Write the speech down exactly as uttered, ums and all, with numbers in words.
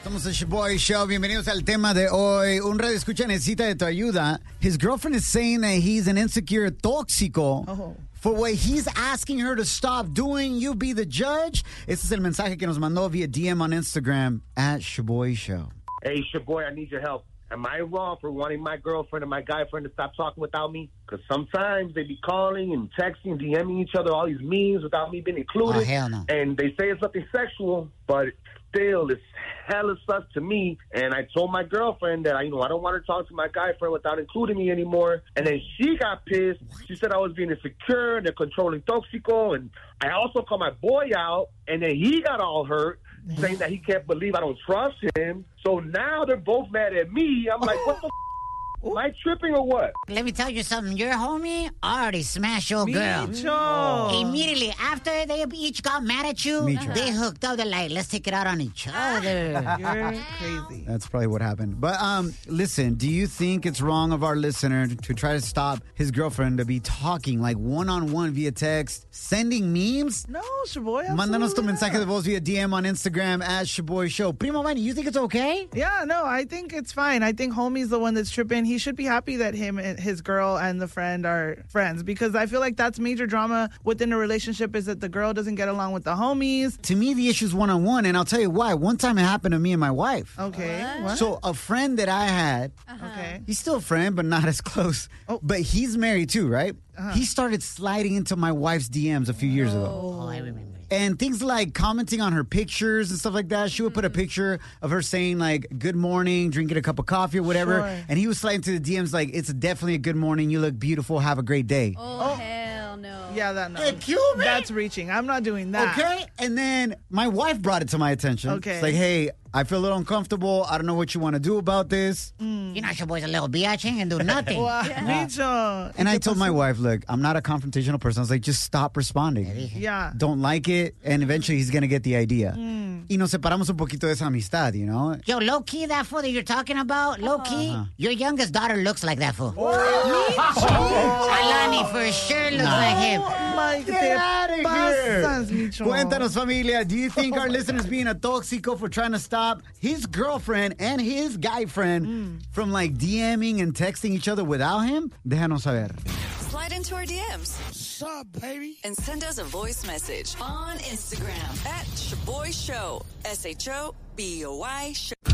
Somos el Shaboy Show. Bienvenidos al tema de hoy. Un radio escucha necesita de tu ayuda. His girlfriend is saying that he's an insecure tóxico oh. for what he's asking her to stop doing. You be the judge. Este es el mensaje que nos mandó via D M on Instagram at Shaboy Show. Hey, Shaboy, I need your help. Am I wrong for wanting my girlfriend and my guy friend to stop talking without me? Because sometimes they be calling and texting, DMing each other all these memes without me being included. Oh, hell no. And they say it's nothing sexual, but still, it's hella sus to me. And I told my girlfriend that, I, you know, I don't want her to talk to my guy friend without including me anymore. And then she got pissed. She said I was being insecure and they're controlling toxico. And I also called my boy out, and then he got all hurt, saying that he can't believe I don't trust him. So now they're both mad at me. I'm like, what the f***? Am I tripping or what? Let me tell you something. Your homie already smashed your girl. Micho. Immediately after they each got mad at you, Micho. they hooked up. They're like, let's take it out on each other. You're crazy. That's probably what happened. But um, listen, do you think it's wrong of our listener to, to try to stop his girlfriend to be talking like one-on-one via text, sending memes? No, Shaboy, Mándanos tu absolutely mensaje not. de voz via D M on Instagram at Shaboy Show. Primo Manny, you think it's okay? Yeah, no, I think it's fine. I think homie's the one that's tripping. He should be happy that him and his girl and the friend are friends, because I feel like that's major drama within a relationship, is that the girl doesn't get along with the homies. To me, the issue's one-on-one, and I'll tell you why. One time it happened to me and my wife. Okay. What? What? So a friend that I had, Uh-huh. Okay. he's still a friend, but not as close. Oh. But he's married too, right? Uh-huh. He started sliding into my wife's D Ms a few years ago. Oh, I remember. And things like commenting on her pictures and stuff like that. She would put a picture of her saying, like, good morning, drinking a cup of coffee or whatever. Sure. And he was sliding to the D Ms like, it's definitely a good morning. You look beautiful. Have a great day. Oh, hell no. Yeah, that no. Hey, cute, man. That's reaching. I'm not doing that. Okay? And then my wife brought it to my attention. Okay. It's like, hey, I feel a little uncomfortable. I don't know what you want to do about this. You know, your boy's a little bitch and do nothing. Wow, Micho. And I told my wife, look, I'm not a confrontational person. I was like, just stop responding. Yeah. Don't like it, and eventually he's going to get the idea. Y nos separamos un poquito de esa amistad, you know? Yo, low-key, that fool that you're talking about, low-key, Uh-huh. your youngest daughter looks like that fool. Alani for sure looks like him. My, Get out of here. pasas, Micho. Cuéntanos, familia. Do you think our listeners being a tóxico for trying to stop his girlfriend and his guy friend Mm. from like DMing and texting each other without him? Déjanos saber. Slide into our D Ms. What's up, baby? And send us a voice message on Instagram at Shaboy Show. S H O B O Y Show.